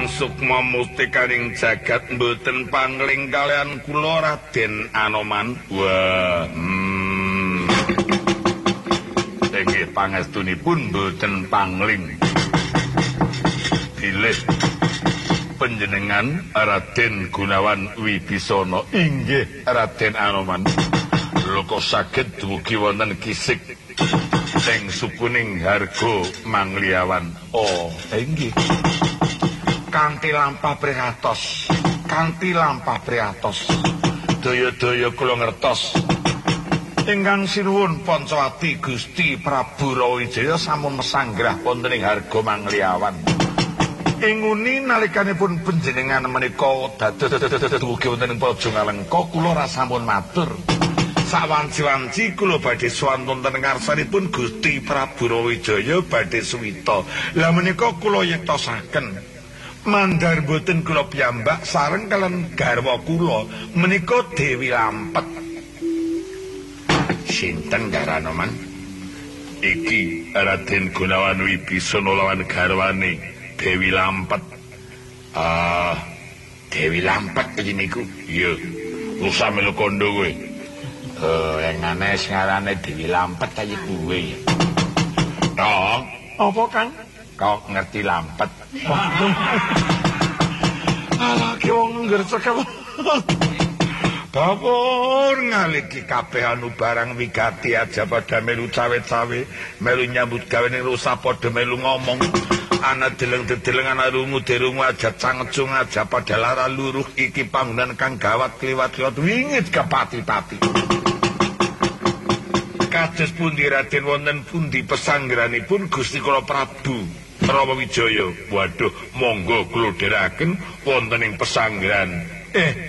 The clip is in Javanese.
Sang Sukma mustikaning jagat mboten pangling kalian kula Raden Anoman. Wah, inggih pangestunipun mboten pangling. Bilih panjenengan Raden Gunawan Wibisana. Inggih Raden Anoman. Lho kok saged dumugi wonten kisik sing sukuning Harga Mangliawan. Oh, inggih. Kanthi lampah prihatos, kanthi lampah prihatos. Daya-daya kula ngertos. Ingkang sinuwun Pancawati Gusti Prabu Rawijaya sampun mesanggrah wonten ing Harga Mangliawan. Inguni nalikanipun panjenengan menika dados ugi wonten ing Praja Ngalengka kula rasampun matur. Sawanci-wanci kula badhe sowan wonten ngarsanipun Gusti Prabu Rawijaya badhe suwita. Lah menika kula yektosaken mandhar boten kula piyambak sareng kaliyan garwa kula menika Dewi Lampet. Sinten Garanoman? Iki Raden Gunawan Wibisana lawan garwane Dewi Lampet. Dewi Lampet iki niku. Iya. Usah melu kondo kowe. Yang aneh ngarane Dewi Lampet kaya kowe. Toh, apa Kang? Kau ngerti Lampet? Alah ki wong nggercek. Bapur ngaliki kabeh anu barang wigati aja pada melu cawe-cawe, melu nyambut gawe ning rusa padha melu ngomong. Ana deleng-deleng ana rungu-derungu aja cangecung aja pada lara luruh iki panggonan kang gawat kliwat-kliwat wingit kepati-pati. Kados pundi Raden wonten pundi pesanggeranipun Gusti kula Prabu Rawijaya? Waduh, monggo kula dherekaken wonten ing pesanggeran.